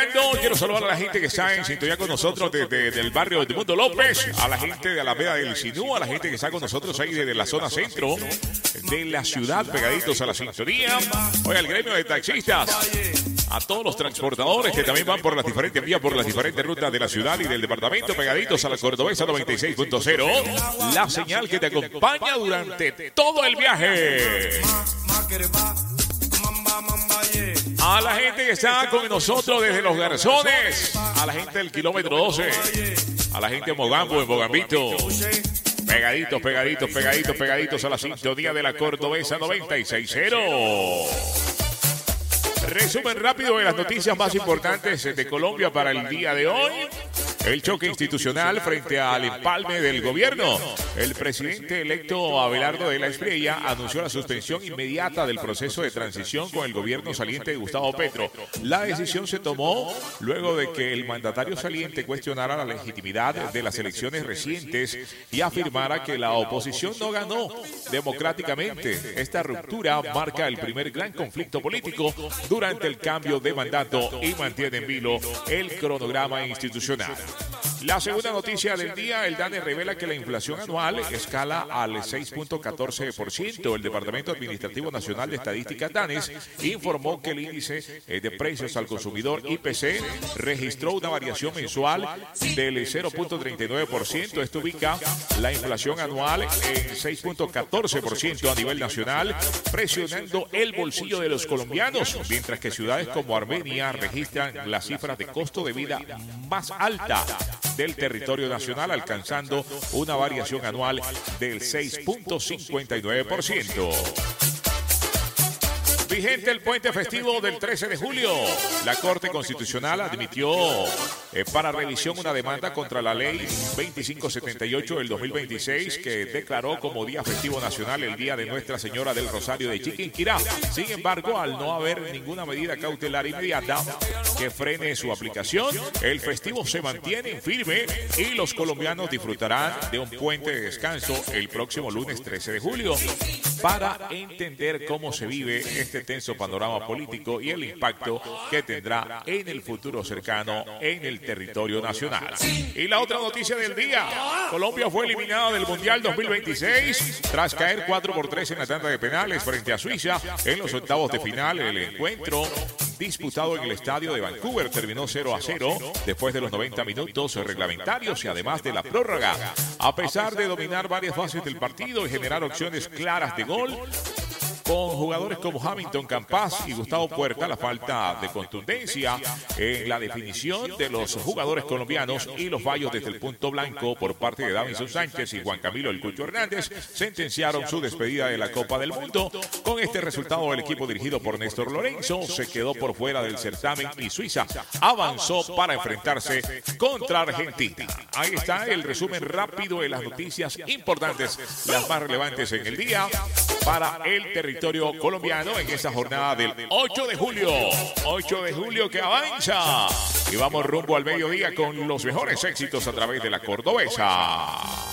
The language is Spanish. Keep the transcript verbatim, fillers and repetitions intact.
llegando. Quiero saludar a la gente que está en sintonía con nosotros desde el barrio de Edmundo López, a la gente de Alameda del Sinú, a la gente que está con nosotros ahí desde la zona centro de la ciudad, pegaditos a la sintonía. Hoy al gremio de taxistas, a todos los transportadores que también van por las diferentes vías, por las diferentes rutas de la ciudad y del departamento, pegaditos a la Cordobesa noventa y seis punto cero, la señal que te acompaña durante todo el viaje. A la gente que está con nosotros desde Los Garzones, a la gente del kilómetro doce, a la gente de Mogambo, en Mogambito, pegaditos, pegaditos, pegaditos, pegaditos a la sintonía de la Cordobesa noventa y seis punto cero. Resumen rápido de las noticias más importantes de Colombia para el día de hoy. El choque institucional frente al empalme del gobierno. El presidente electo Abelardo de la Espriella anunció la suspensión inmediata del proceso de transición con el gobierno saliente de Gustavo Petro. La decisión se tomó luego de que el mandatario saliente cuestionara la legitimidad de las elecciones recientes y afirmara que la oposición no ganó democráticamente. Esta ruptura marca el primer gran conflicto político durante el cambio de mandato y mantiene en vilo el cronograma institucional. La segunda noticia del día, el DANE revela que la inflación anual escala al seis punto catorce por ciento. El Departamento Administrativo Nacional de Estadística DANES informó que el índice de precios al consumidor I P C registró una variación mensual del cero punto treinta y nueve por ciento. Esto ubica la inflación anual en seis punto catorce por ciento a nivel nacional, presionando el bolsillo de los colombianos, mientras que ciudades como Armenia registran las cifras de costo de vida más alta del territorio nacional, alcanzando una variación anual del seis punto cincuenta y nueve por ciento. Vigente el puente festivo del trece de julio. La Corte Constitucional admitió eh, para revisión una demanda contra la ley veinticinco setenta y ocho del dos mil veintiséis que declaró como día festivo nacional el Día de Nuestra Señora del Rosario de Chiquinquirá. Sin embargo, al no haber ninguna medida cautelar inmediata que frene su aplicación, el festivo se mantiene firme y los colombianos disfrutarán de un puente de descanso el próximo lunes trece de julio. Para entender cómo se vive este tenso panorama político y el impacto que tendrá en el futuro cercano en el territorio nacional. Y la otra noticia del día, Colombia fue eliminada del Mundial dos mil veintiséis tras caer cuatro por tres en la tanda de penales frente a Suiza en los octavos de final. El encuentro disputado en el estadio de Vancouver terminó cero a cero después de los noventa minutos reglamentarios y además de la prórroga. A pesar de dominar varias fases del partido y generar opciones claras de gol, con jugadores como Hamilton Campas y Gustavo Puerta, la falta de contundencia en la definición de los jugadores colombianos y los fallos desde el punto blanco por parte de Davinson Sánchez y Juan Camilo El Cucho Hernández sentenciaron su despedida de la Copa del Mundo. Con este resultado, el equipo dirigido por Néstor Lorenzo se quedó por fuera del certamen y Suiza avanzó para enfrentarse contra Argentina. Ahí está el resumen rápido de las noticias importantes, las más relevantes en el día para el territorio colombiano en esta jornada del ocho de julio. ocho de julio que avanza. Y vamos rumbo al mediodía con los mejores éxitos a través de la Cordobesa.